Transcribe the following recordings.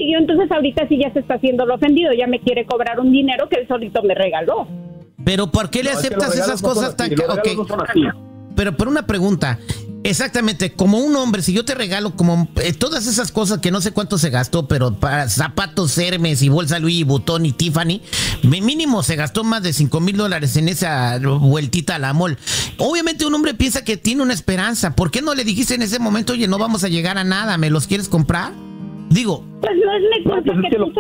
Y entonces ahorita sí ya se está haciendo el ofendido, ya me quiere cobrar un dinero que él solito me regaló. Pero ¿por qué le aceptas esas cosas tan... Okay. Pero por una pregunta, exactamente, como un hombre, si yo te regalo como todas esas cosas que no sé cuánto se gastó, pero para zapatos Hermes y bolsa Louis Vuitton y Tiffany, mínimo se gastó más de $5,000 en esa vueltita a la mall. Obviamente un hombre piensa que tiene una esperanza. ¿Por qué no le dijiste en ese momento, oye, no vamos a llegar a nada, ¿me los quieres comprar? Digo... Pues no es mi culpa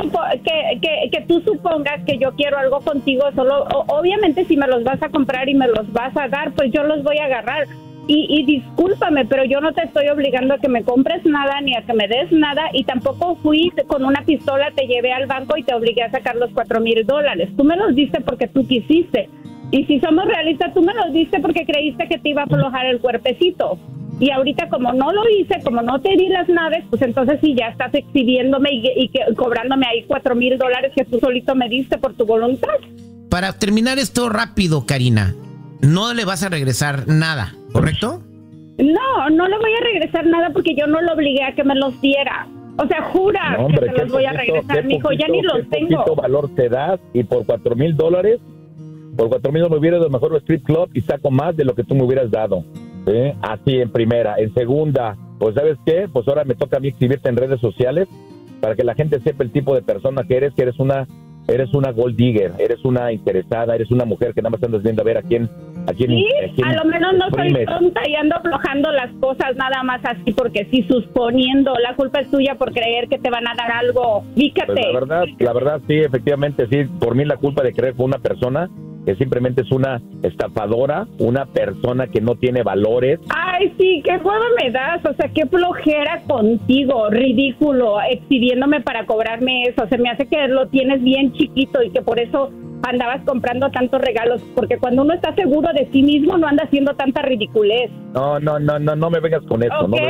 que tú supongas que yo quiero algo contigo, solo obviamente si me los vas a comprar y me los vas a dar, pues yo los voy a agarrar. Y discúlpame, pero yo no te estoy obligando a que me compres nada ni a que me des nada, y tampoco fui con una pistola, te llevé al banco y te obligué a sacar los $4,000. Tú me los diste porque tú quisiste. Y si somos realistas, tú me los diste porque creíste que te iba a aflojar el cuerpecito. Y ahorita como no lo hice, como no te di las naves, pues entonces sí ya estás exhibiéndome y cobrándome ahí $4,000 que tú solito me diste por tu voluntad. Para terminar esto rápido, Karina, no le vas a regresar nada, ¿correcto? No le voy a regresar nada porque yo no lo obligué a que me los diera. O sea, jura no, hombre, que te los voy a regresar, mijo, ya ni los tengo. ¿Qué valor te das? Y por $4,000, por $4,000 me hubiera ido mejor al strip club y saco más de lo que tú me hubieras dado. ¿Sí? Así en primera. En segunda, pues ¿sabes qué? Pues ahora me toca a mí exhibirte en redes sociales para que la gente sepa el tipo de persona que eres una gold digger, eres una interesada, eres una mujer que nada más andas viendo a ver a quién sí, a lo menos no soy tonta y ando aflojando las cosas nada más así porque sí, suponiendo, la culpa es tuya por creer que te van a dar algo. Fíjate. Pues la verdad sí, efectivamente sí, por mí la culpa de creer con una persona que simplemente es una estafadora, una persona que no tiene valores. Ay, sí, qué hueva me das, o sea, qué flojera contigo, ridículo, exhibiéndome para cobrarme eso. Se me hace que lo tienes bien chiquito y que por eso andabas comprando tantos regalos, porque cuando uno está seguro de sí mismo no anda haciendo tanta ridiculez. No me vengas con eso, okay,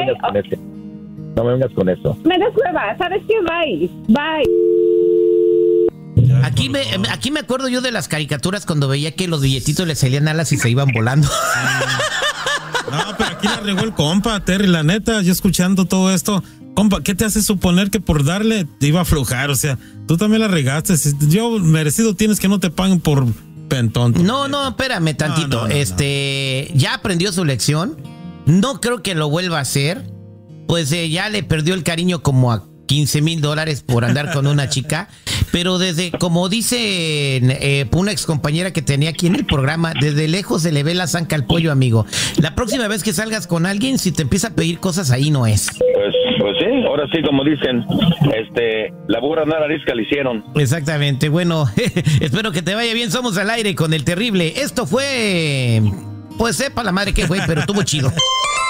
no me vengas con eso. Me des hueva, ¿sabes qué? Bye. Aquí me acuerdo yo de las caricaturas cuando veía que los billetitos le salían alas y se iban volando. No, pero aquí la regó el compa, Terry, la neta, yo escuchando todo esto. Compa, ¿qué te hace suponer que por darle te iba a aflojar? O sea, tú también la regaste. Yo merecido tienes que no te paguen por pentón. No, espérame tantito. Ya aprendió su lección. No creo que lo vuelva a hacer. Pues ya le perdió el cariño como a $15,000 por andar con una chica, pero desde, como dice una ex compañera que tenía aquí en el programa, desde lejos se le ve la zanca al pollo, amigo. La próxima vez que salgas con alguien, si te empieza a pedir cosas, ahí no es. Pues sí, ahora sí, como dicen, la burra no la arisca le hicieron. Exactamente, bueno, espero que te vaya bien, somos al aire con el terrible. Esto fue, pues sepa la madre que fue, pero estuvo chido.